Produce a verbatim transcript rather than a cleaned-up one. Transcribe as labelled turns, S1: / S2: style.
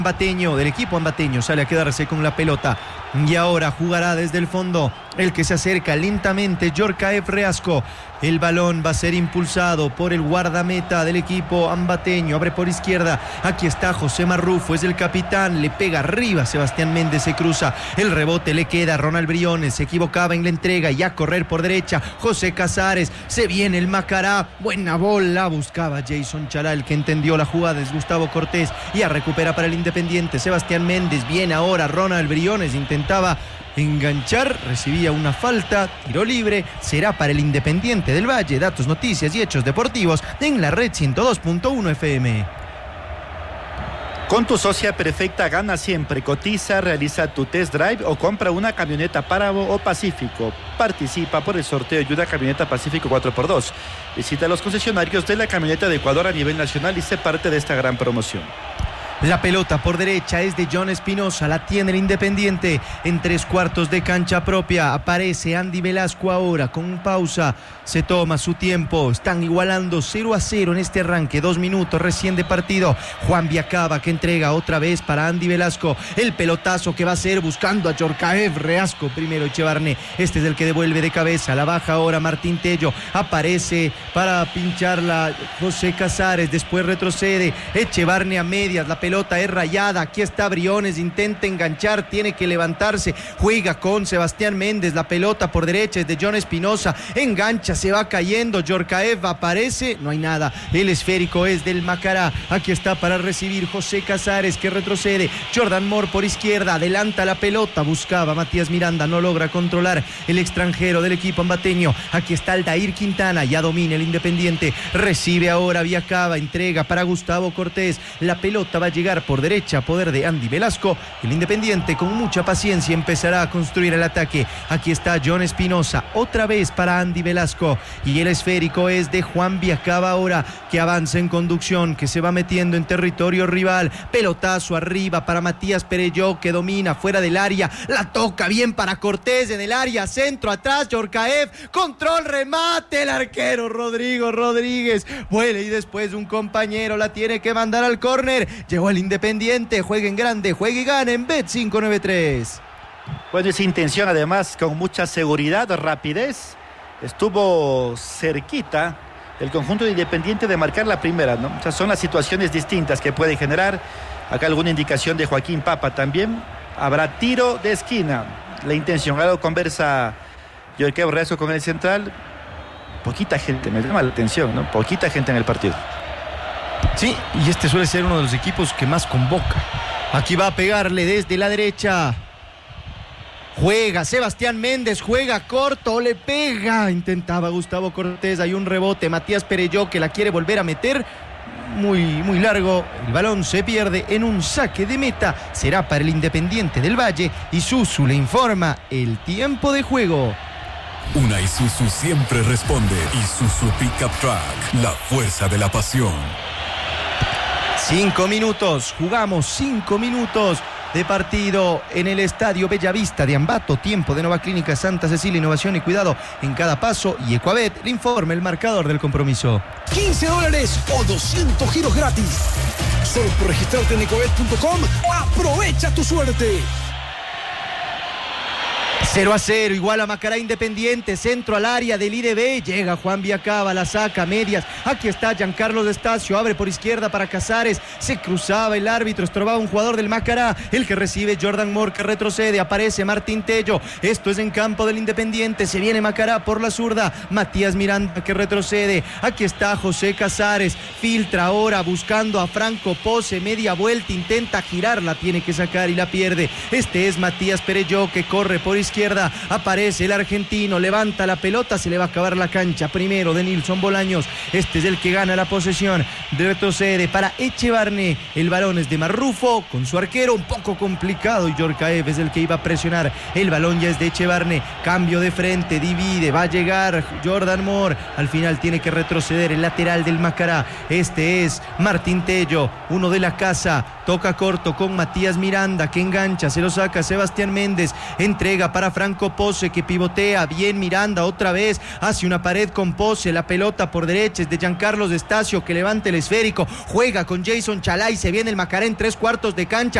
S1: Ambateño, del equipo ambateño, sale a quedarse con la pelota y ahora jugará desde el fondo el que se acerca lentamente, Djorkaeff Reasco. El balón va a ser impulsado por el guardameta del equipo ambateño, abre por izquierda, aquí está José Marrufo, es el capitán, le pega arriba, Sebastián Méndez se cruza, el rebote le queda a Ronald Briones, se equivocaba en la entrega y a correr por derecha, José Casares, se viene el Macará, buena bola, buscaba Jason Chalá, el que entendió la jugada es Gustavo Cortés, y a recupera para el Independiente, Sebastián Méndez, bien ahora Ronald Briones, intentaba enganchar, recibía una falta, tiro libre, será para el Independiente del Valle. Datos, noticias y hechos deportivos en la red ciento dos punto uno F M.
S2: Con tu socia perfecta gana siempre. Cotiza, realiza tu test drive o compra una camioneta Páramo o Pacífico. Participa por el sorteo de una camioneta Pacífico cuatro por dos. Visita los concesionarios de la camioneta de Ecuador a nivel nacional y sé parte de esta gran promoción.
S1: La pelota por derecha es de John Espinosa, la tiene el Independiente en tres cuartos de cancha propia. Aparece Andy Velasco ahora con pausa, se toma su tiempo, están igualando cero a cero en este arranque, dos minutos recién de partido. Juan Viacaba que entrega otra vez para Andy Velasco, el pelotazo que va a ser buscando a Djorkaeff Reasco, primero Echevarne, este es el que devuelve de cabeza, la baja ahora Martín Tello, aparece para pincharla José Casares, después retrocede Echevarne a medias, la pelota pelota es rayada, aquí está Briones, intenta enganchar, tiene que levantarse, juega con Sebastián Méndez, la pelota por derecha es de John Espinosa, engancha, se va cayendo, Djorkaeff aparece, no hay nada, el esférico es del Macará, aquí está para recibir José Casares que retrocede, Jordan Moore por izquierda, adelanta la pelota, buscaba Matías Miranda, no logra controlar el extranjero del equipo ambateño, aquí está Aldair Quintana, ya domina el Independiente, recibe ahora Viacaba, entrega para Gustavo Cortés, la pelota va a llegar por derecha, poder de Andy Velasco, el Independiente con mucha paciencia empezará a construir el ataque, aquí está John Espinosa, otra vez para Andy Velasco, y el esférico es de Juan Viacaba ahora, que avanza en conducción, que se va metiendo en territorio rival, pelotazo arriba para Matías Perelló, que domina fuera del área, la toca bien para Cortés en el área, centro atrás, Djorkaeff, control, remate, el arquero Rodrigo Rodríguez, vuela y después un compañero la tiene que mandar al córner, llegó el Independiente, juega en grande, juega y gana en Bet cinco nueve tres.
S2: Bueno, esa intención además con mucha seguridad, rapidez, estuvo cerquita el conjunto de Independiente de marcar la primera, ¿no? O sea, son las situaciones distintas que puede generar. Acá alguna indicación de Joaquín Papa también. Habrá tiro de esquina. La intención, algo conversa Djorkaeff Reasco con el central. Poquita gente, me llama la atención, ¿no? Poquita gente en el partido.
S1: Sí, y este suele ser uno de los equipos que más convoca. Aquí va a pegarle desde la derecha. Juega Sebastián Méndez, juega corto, le pega. Intentaba Gustavo Cortés, hay un rebote. Matías Perelló que la quiere volver a meter. Muy, muy largo. El balón se pierde en un saque de meta. Será para el Independiente del Valle. Y Susu le informa el tiempo de juego.
S3: Una Isuzu siempre responde. Isuzu Pickup Truck, la fuerza de la pasión.
S1: Cinco minutos, jugamos cinco minutos de partido en el Estadio Bellavista de Ambato. Tiempo de Nova Clínica Santa Cecilia, innovación y cuidado en cada paso. Y Ecuabet le informa el marcador del compromiso.
S4: quince dólares o doscientos giros gratis. Solo por registrarte en ecuabet punto com. Aprovecha tu suerte.
S1: cero a cero, igual a Macará Independiente, centro al área del I D B, llega Juan Viacaba, la saca, medias, aquí está Giancarlo Estacio, abre por izquierda para Casares, se cruzaba el árbitro, estorbaba un jugador del Macará, el que recibe Jordan Moore que retrocede, aparece Martín Tello, esto es en campo del Independiente, se viene Macará por la zurda, Matías Miranda que retrocede, aquí está José Casares, filtra ahora buscando a Franco Pose, media vuelta, intenta girarla, tiene que sacar y la pierde, este es Matías Perelló que corre por izquierda, aparece el argentino, levanta la pelota, se le va a acabar la cancha, primero de Nilson Bolaños, este es el que gana la posesión, retrocede para Echevarne, el balón es de Marrufo, con su arquero un poco complicado y Djorkaeff es el que iba a presionar, el balón ya es de Echevarne, cambio de frente, divide, va a llegar Jordan Moore, al final tiene que retroceder el lateral del Macará, este es Martín Tello, uno de la casa, toca corto con Matías Miranda, que engancha, se lo saca Sebastián Méndez, entrega para para Franco Pose, que pivotea bien. Miranda otra vez hace una pared con Pose, la pelota por derecha es de Giancarlos Estacio, que levanta el esférico, juega con Jason Chalay, se viene el Macará en tres cuartos de cancha,